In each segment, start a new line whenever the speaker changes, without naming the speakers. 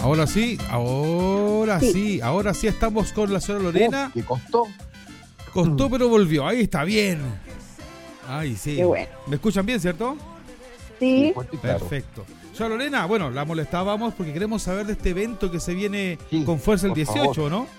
Ahora sí estamos con la señora Lorena.
¿Qué costó?
Costó, pero volvió. Ahí está bien. Ay, sí.
Qué bueno.
¿Me escuchan bien, cierto?
Sí.
Perfecto. Señora Lorena, bueno, la molestábamos porque queremos saber de este evento que se viene con fuerza el 18, favor. ¿No?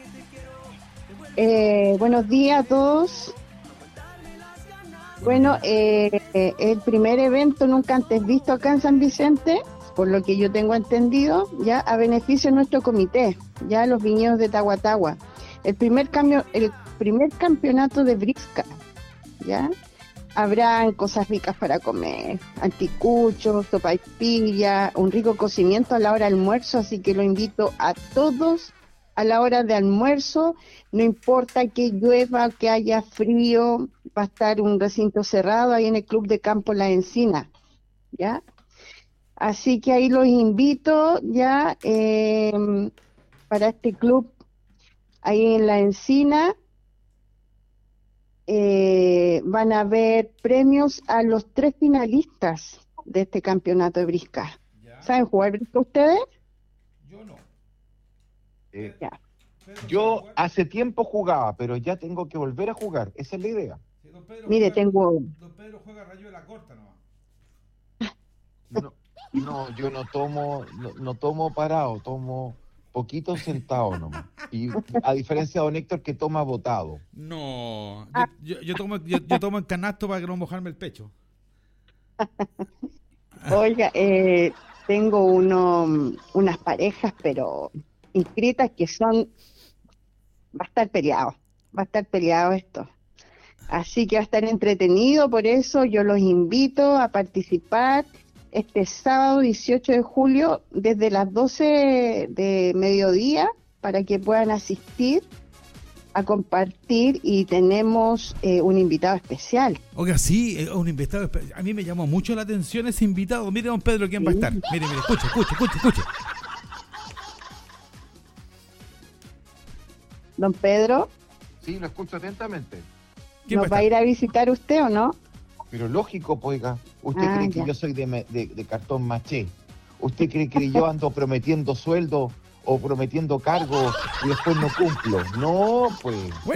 Buenos días a todos. Bueno, el primer evento nunca antes visto acá en San Vicente, por lo que yo tengo entendido, ya a beneficio de nuestro comité, ya los viñedos de Tahuatahua. El primer campeonato de brisca, ya. Habrán cosas ricas para comer, anticuchos, sopaipilla, un rico cocimiento a la hora de almuerzo, así que lo invito a todos a la hora de almuerzo, no importa que llueva, que haya frío, va a estar un recinto cerrado ahí en el Club de Campo La Encina, ¿ya? Así que ahí los invito ya para este club ahí en La Encina. Van a haber premios a los 3 finalistas de este campeonato de brisca. ¿Saben jugar brisca ustedes?
Yo no.
Yo hace tiempo jugaba, pero ya tengo que volver a jugar. Esa es la idea.
Sí, don Pedro
Mire,
Don Pedro juega rayo de la corta nomás.
No, yo no tomo parado, tomo poquito sentado nomás. Y a diferencia de don Héctor que toma botado.
No, yo tomo en canasto para que no mojarme el pecho.
Oiga, tengo unas parejas, pero inscritas que son... Va a estar peleado esto. Así que va a estar entretenido, por eso yo los invito a participar este sábado 18 de julio desde las 12 de mediodía para que puedan asistir a compartir y tenemos un invitado especial.
Oiga, sí, un invitado especial. A mí me llamó mucho la atención ese invitado. Mire, don Pedro, ¿quién va a estar? Mire, escuche.
Don Pedro.
Sí, lo escucho atentamente.
¿Nos va a ir a visitar usted o no?
Pero lógico, oiga. ¿Usted cree que yo soy de cartón maché? ¿Usted cree que yo ando prometiendo sueldo o prometiendo cargos y después no cumplo? No, pues.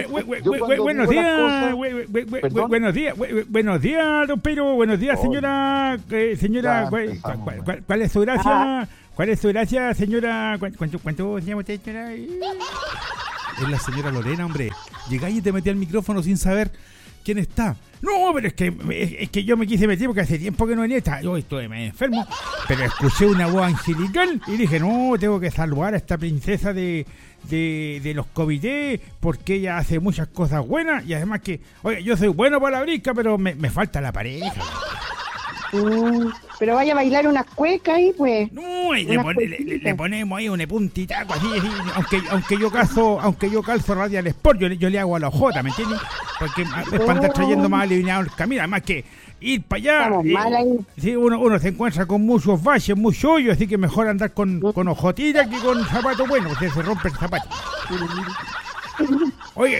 Buenos días, don Pedro. Buenos días, señora. ¿Cuál es su gracia? ¿Cuál es su gracia, señora? ¿Cuánto se llama usted, señora?
Es la señora Lorena, hombre. Llegáis y te metí al micrófono sin saber quién está. No, pero es que yo me quise meter porque hace tiempo que no venía. Yo estoy medio enfermo, pero escuché una voz angelical y dije, no, tengo que saludar a esta princesa de los comités porque ella hace muchas cosas buenas y además que, oye, yo soy bueno para la brisca, pero me falta la pareja.
Pero vaya a bailar unas cuecas ahí, pues.
No, y le ponemos ahí un puntitaco así, aunque yo calzo Radial Sport, yo le hago a la J, ¿me entiendes? Porque es para andar trayendo más alineado el camino, además que ir para allá.
Estamos mal ahí.
Sí, uno se encuentra con muchos valles, muchos hoyos, así que mejor andar con ojotilla que con zapatos buenos, porque se rompe el zapato. Oiga,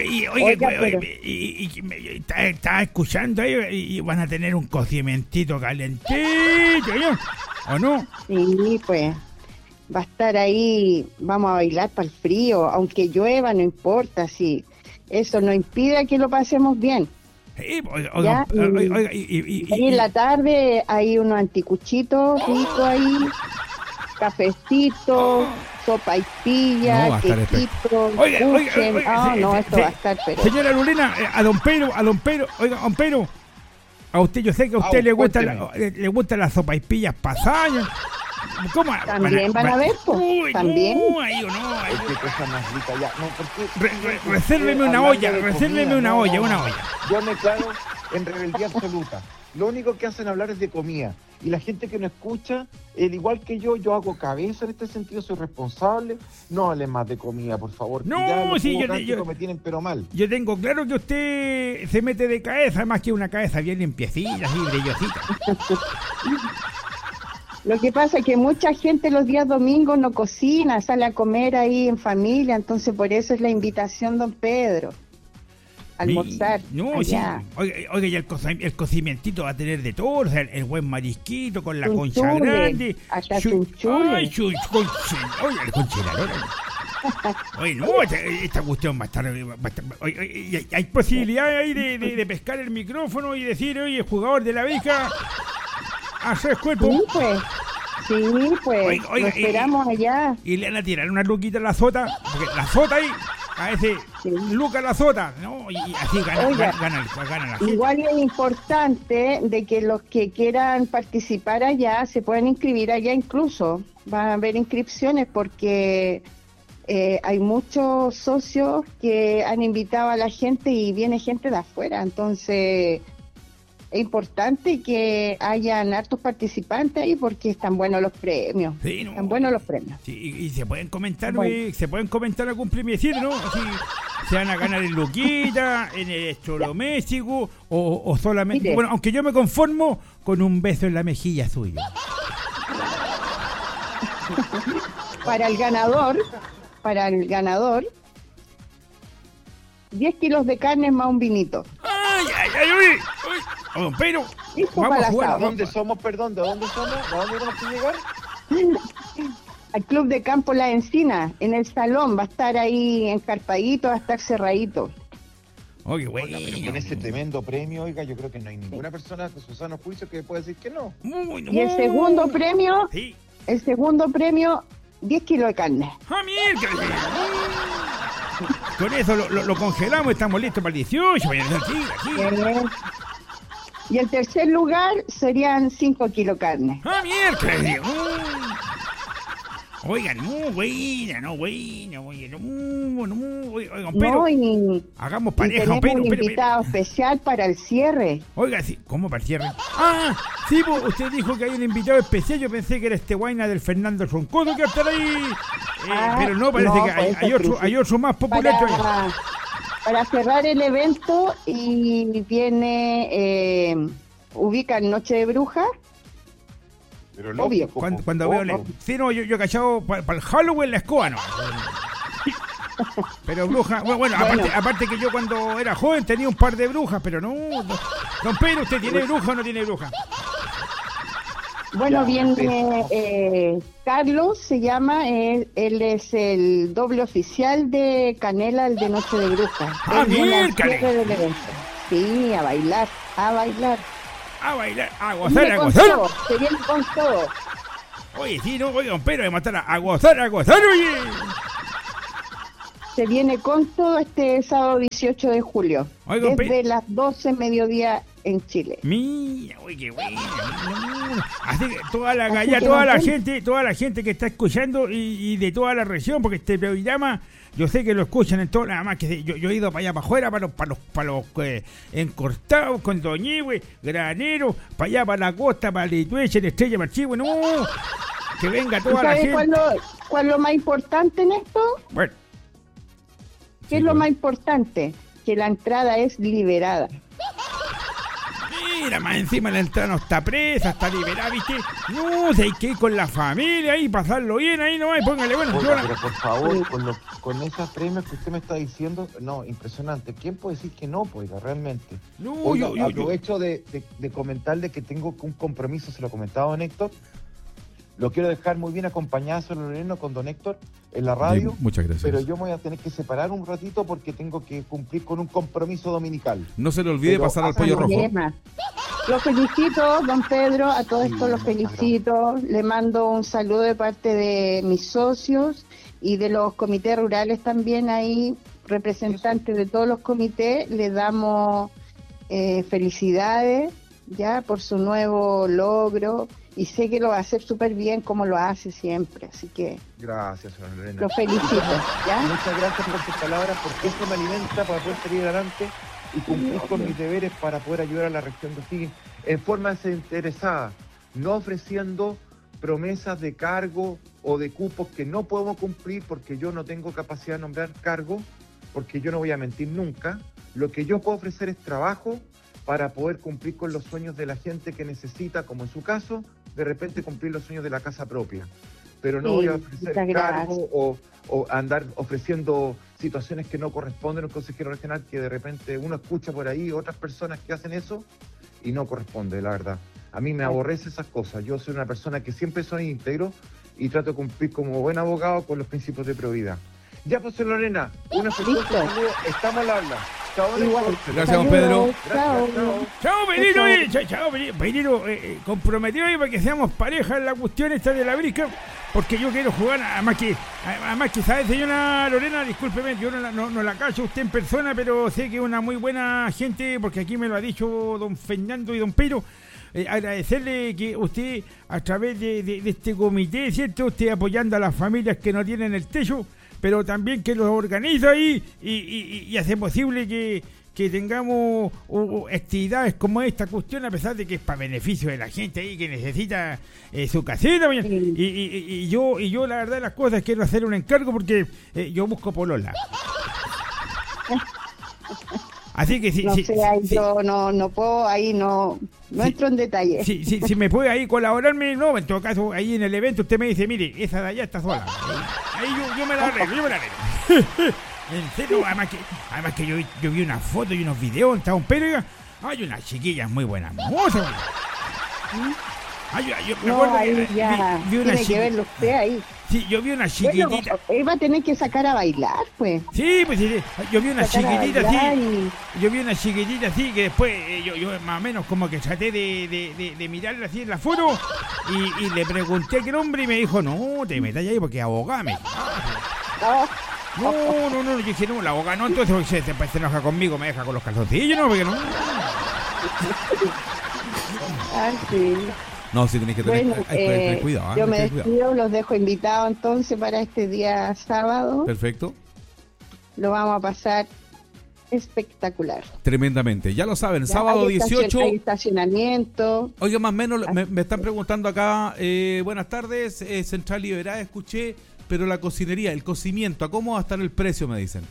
estaba escuchando ahí y van a tener un cocimentito calentito, ¿o no?
Sí, pues va a estar ahí, vamos a bailar para el frío, aunque llueva, no importa, si eso no impide que lo pasemos bien.
Sí,
y en la tarde hay unos anticuchitos ricos ahí, cafecito, sopaipilla, quesito, esto va a estar pero...
Señora Lorena, a don Pedro, oiga, don Pedro, a usted, yo sé que a usted le gustan las sopaipillas pasadas. ¿Cómo?
También van a ver, pues. También.
Qué cosa más rica ya. No, porque
resérveme una olla.
Yo me declaro en rebeldía absoluta. Lo único que hacen hablar es de comida. Y la gente que no escucha, igual que yo hago cabeza en este sentido, soy responsable. No hablen más de comida, por favor.
No, sí,
yo me tienen pero mal.
Yo tengo claro que usted se mete de cabeza, más que una cabeza bien limpiecita, así, brillosita.
Lo que pasa es que mucha gente los días domingos no cocina, sale a comer ahí en familia, entonces por eso es la invitación, don Pedro. almorzar
No,
allá.
sí. Oiga, y el cocimentito va a tener de todo, o sea, el buen marisquito con la concha
Chunchule,
grande.
hasta chunchule.
Ay, oiga, el conchelador. Oye, no, esta cuestión va a estar... Oye, hay posibilidad ahí de pescar el micrófono y decir, oye, jugador de la Beca, hacer cuerpo.
Sí, pues,
Oiga,
lo esperamos allá.
Y le van a tirar una luquita a la sota, porque la sota ahí, a ese Luca la sota, ¿no? Y así gana la gente.
Igual es importante de que los que quieran participar allá se puedan inscribir allá incluso. Van a haber inscripciones porque hay muchos socios que han invitado a la gente y viene gente de afuera. Entonces es importante que hayan hartos participantes ahí porque están buenos los premios.
Sí, no.
Están buenos los premios.
Sí, y se pueden comentar,
Bueno.
se pueden comentar algún premiecito, ¿no? Así, se van a ganar en Luquita, en el electrodoméstico, o solamente...
Mire.
Bueno, aunque yo me conformo con un beso en la mejilla suyo.
Para el ganador, 10 kilos de carne más un vinito.
¡Ay! Pero
Listo
vamos
para
a jugar.
asado.
¿Dónde somos, perdón? ¿De dónde somos? ¿De dónde tenemos que llegar?
Al Club de Campo La Encina, en el salón, va a estar ahí encarpadito, va a estar cerradito.
Oye, güey.
Oiga, pero con ese tremendo premio, oiga, yo creo que no hay ninguna persona con su sano juicio que pueda decir que no.
Y el segundo premio,
Sí.
10 kilos de carne.
¡Ah, mierda! Con eso lo congelamos, estamos listos para el 18. Vayan aquí.
Y el tercer lugar serían 5 kilos de carne.
¡Ah, mierda! Oigan, oigan, pero
No, y
hagamos
y
pareja,
tenemos
pero,
un invitado especial para el cierre.
Oiga, sí, ¿cómo para el cierre? Ah, sí, pues, usted dijo que hay un invitado especial, yo pensé que era este guayna del Fernando Troncoso que va a estar ahí, pero no, parece
no,
que
pues,
hay otro más popular todavía.
Para cerrar el evento y viene, ubican Noche de Brujas.
Pero
Obvio.
Cuando veo... Sí, no, yo cachado para el Halloween la escoba, no. Pero bruja... Bueno, aparte que yo cuando era joven tenía un par de brujas, pero no... Don Pedro, ¿usted tiene bruja o no tiene bruja?
Bueno,
Ya,
viene Carlos, se llama, él es el doble oficial de Canela, el de Noche de Brujas.
¡Ah,
Él viene al
miércoles!
cierre del evento. Sí, a bailar.
A bailar, a
Viene con
gozar.
todo, se viene con todo.
Oye, sí, no, oye, don Pedro, de matar a gozar, oye.
Se viene con todo este sábado 18 de julio.
Oiga,
desde las 12 mediodía en Chile.
Mira, oye, qué bueno. Así que toda la
Así
galla,
que
toda
nos
la gente que está escuchando y de toda la región, porque este programa, yo sé que lo escuchan en todo, nada más que yo he ido para allá para afuera, para los encortados, con Doñihue, Granero, para allá para la costa, para Litueche, la Estrella Marchihue, no, que venga toda la
¿Sabes
gente.
cuál es lo más importante en esto?
Bueno.
¿Qué es lo más importante? Que la entrada es liberada.
Mira, más encima la entrada no está presa, está liberada, ¿viste? No, hay que ir con la familia ahí, pasarlo bien ahí nomás, y póngale, bueno,
Oiga, pero por favor, con esos premios que usted me está diciendo, no, impresionante. ¿Quién puede decir que no, pues, realmente?
no,
Oiga,
yo.
aprovecho de comentarle que tengo un compromiso, se lo comentaba don Héctor. Lo quiero dejar muy bien acompañado, señor Loreno, con don Héctor en la radio.
Sí, muchas gracias.
Pero yo me voy a tener que separar un ratito porque tengo que cumplir con un compromiso dominical.
No se le olvide
Pero
pasar al pollo rojo.
Problema. Los felicito, don Pedro, a todo esto
Sí,
los
muchas
felicito. Le mando un saludo de parte de mis socios y de los comités rurales también ahí, representantes de todos los comités. Le damos felicidades ya por su nuevo logro y sé que lo va a hacer súper bien como lo hace siempre, así que
Gracias, señor Lorena.
lo felicito, ¿ya?
Muchas gracias por sus palabras, porque eso me alimenta para poder salir adelante y cumplir con mis deberes para poder ayudar a la región de O'Higgins en forma desinteresada, no ofreciendo promesas de cargo o de cupos que no podemos cumplir porque yo no tengo capacidad de nombrar cargo, porque yo no voy a mentir nunca. Lo que yo puedo ofrecer es trabajo para poder cumplir con los sueños de la gente que necesita, como en su caso, de repente cumplir los sueños de la casa propia. Pero no
Sí,
voy a ofrecer
muchas gracias.
cargo o andar ofreciendo situaciones que no corresponden a un consejero regional, que de repente uno escucha por ahí otras personas que hacen eso y no corresponde, la verdad. A mí me aborrece esas cosas. Yo soy una persona que siempre soy íntegro y trato de cumplir como buen abogado con los principios de probidad. Ya, pues, Lorena, una persona, estamos al habla.
Gracias, don Pedro.
Chao, Pedrito. Chao, Pedrito. Comprometido ahí para que seamos pareja en la cuestión esta de la brisca, porque yo quiero jugar. Además que ¿sabe, señora Lorena? Discúlpeme, yo no la cacho usted en persona, pero sé que es una muy buena gente, porque aquí me lo ha dicho don Fernando y don Pedro. Agradecerle que usted, a través de este comité, ¿cierto? Usted apoyando a las familias que no tienen el techo, pero también que los organiza ahí y hace posible que tengamos actividades como esta cuestión, a pesar de que es para beneficio de la gente ahí que necesita su casita. Y yo la verdad de las cosas quiero hacer un encargo, porque yo busco polola. Así que
yo no puedo, ahí no entro en detalle.
Si me puede ahí colaborarme, no, en todo caso, ahí en el evento usted me dice, mire, esa de allá está sola. Ahí yo me la arreglo, En serio, además que yo vi una foto y unos videos, estaba un Pedro, hay unas chiquillas muy buenas, mozas.
Yo me acuerdo que vi una tiene que verlo usted ahí.
Sí, yo vi una chiquitita.
Bueno, él va a tener que sacar a bailar, pues.
Sí, pues sí, yo vi una chiquitita así. Yo vi una chiquitita así, que después yo más o menos como que traté de mirarla así en la foto y le pregunté qué nombre y me dijo, no, te metas ahí porque abogame. No, yo dije, no, la abogada no, entonces se enoja conmigo, me deja con los calzoncillos, ¿no? Porque no.
Sí.
No, sí tenés que tener cuidado.
Yo me despido, los dejo invitados entonces para este día sábado.
Perfecto.
Lo vamos a pasar espectacular.
Tremendamente. Ya lo saben, sábado 18.
Hay estacionamiento.
Oiga, más o menos, me están preguntando acá, buenas tardes, Central Liberada, escuché, pero la cocinería, el cocimiento, ¿a cómo va a estar el precio, me dicen?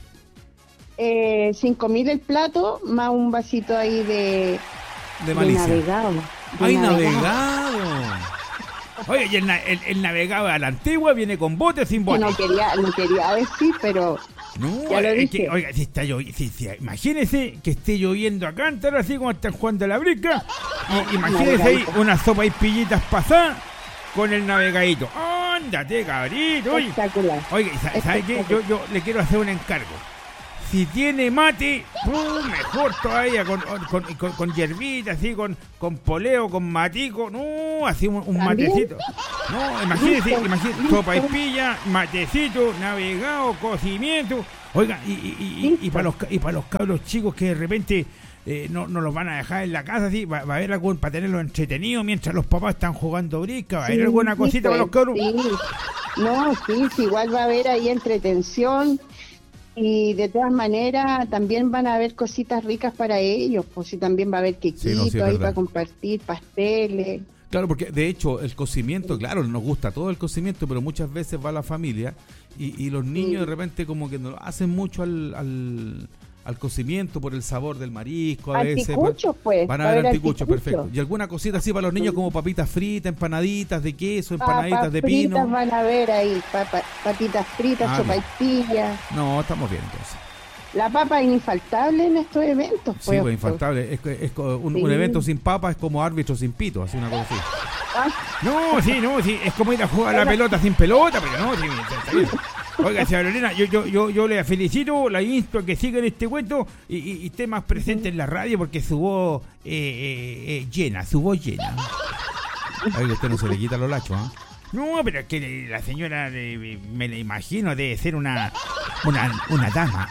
5.000 el plato, más un vasito ahí de
malicia.
Navegado.
¡Ay, navegado!
Oye, y el navegado a la antigua viene con bote sin bote.
No quería decir, pero
no,
ya lo dije.
Que, oiga, si está lloviendo, imagínese que esté lloviendo a cántaro, así como están jugando a la brisca. Imagínese ahí unas sopas y pillitas pasadas con el navegadito. ¡Ándate, cabrito!
Espectacular.
Oiga, ¿sabe qué? Yo le quiero hacer un encargo. Si tiene mate, mejor todavía, con hierbita, así, con poleo, con matico, no, así un matecito. No, imagínese, sopa y pilla, matecito, navegado, cocimiento. Oiga, y para los cabros chicos que de repente no los van a dejar en la casa, así, va a haber algún para tenerlos entretenidos mientras los papás están jugando brisca, va a haber alguna cosita para los cabros.
Sí. No, sí, igual va a haber ahí entretención. Y de todas maneras también van a haber cositas ricas para ellos, pues sí, también va a haber quequitos ahí para compartir, pasteles.
Claro, porque de hecho el cocimiento, claro, nos gusta todo el cocimiento, pero muchas veces va la familia y los niños de repente como que no hacen mucho al cocimiento por el sabor del marisco, a veces.
Anticuchos, pues.
Van a haber anticuchos, perfecto. Y alguna cosita así para los niños como papitas fritas, empanaditas de queso, empanaditas de pino.
Papitas van a ver ahí, papitas fritas, sopaipillas.
No, estamos bien entonces.
La papa es infaltable en estos eventos, pues.
Sí, pues infaltable. Un evento sin papa es como árbitro sin pito, así una cosa así.
No, sí, es como ir a jugar a la pelota sin pelota, pero no, sí, está bien. Oiga, señora Lorena, yo le felicito, la insto a que siga en este cuento y esté más presente en la radio porque su voz llena. Oiga, usted no se le quita los lachos, ¿eh? No, pero es que la señora, me la imagino, debe ser una dama.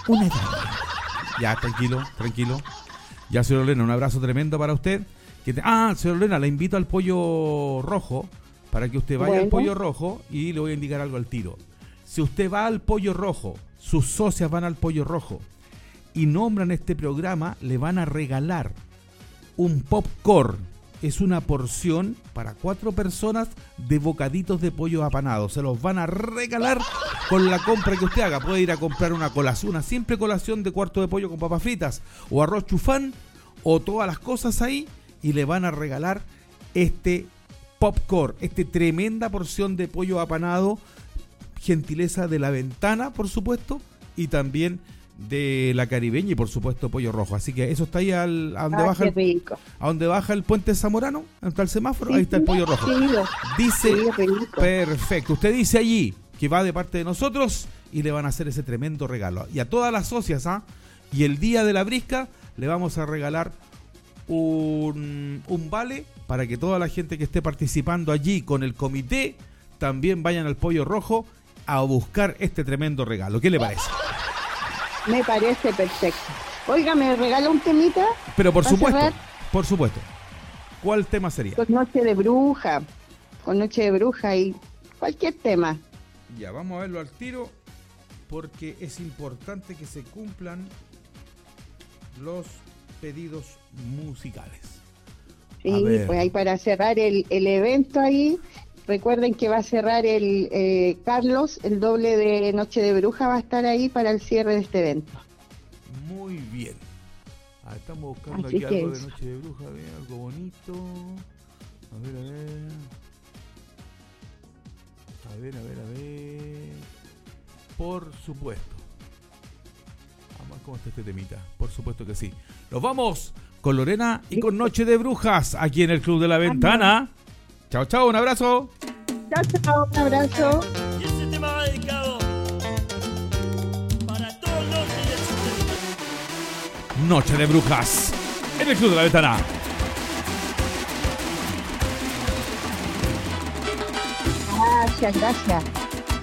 Ya, tranquilo. Ya, señora Lorena, un abrazo tremendo para usted. Señora Lorena, la invito al Pollo Rojo para que usted vaya al Pollo Rojo y le voy a indicar algo al tiro. Si usted va al Pollo Rojo, sus socias van al Pollo Rojo y nombran este programa, le van a regalar un popcorn. Es una porción para 4 personas de bocaditos de pollo apanado. Se los van a regalar con la compra que usted haga. Puede ir a comprar una simple colación de cuarto de pollo con papas fritas o arroz chufán o todas las cosas ahí y le van a regalar este popcorn, tremenda porción de pollo apanado gentileza de La Ventana, por supuesto, y también de La Caribeña y por supuesto Pollo Rojo. Así que eso está ahí a donde baja el puente Zamorano, donde está el semáforo, sí, ahí está el Pollo Rojo. Dice, perfecto, usted dice allí que va de parte de nosotros y le van a hacer ese tremendo regalo. Y a todas las socias, y el día de la brisca le vamos a regalar un vale para que toda la gente que esté participando allí con el comité también vayan al Pollo Rojo a buscar este tremendo regalo. ¿Qué le parece?
Me parece perfecto. Oiga, ¿me regala un temita?
Pero por supuesto. ¿Cuál tema sería?
Con Noche de Bruja y cualquier tema.
Ya, vamos a verlo al tiro porque es importante que se cumplan los pedidos musicales.
Sí, pues ahí para cerrar el evento ahí. Recuerden que va a cerrar el Carlos, el doble de Noche de Bruja va a estar ahí para el cierre de este evento.
Muy bien. Estamos buscando aquí algo de Noche de Bruja, algo bonito. A ver. Por supuesto. Vamos a ver cómo está este temita. Por supuesto que sí. Nos vamos con Lorena y con Noche de Brujas aquí en el Club de la Ventana. Chao, un abrazo.
Chao, un abrazo.
Y este tema va dedicado para todos los que
Noche de Brujas en el Club de la Ventana.
Gracias.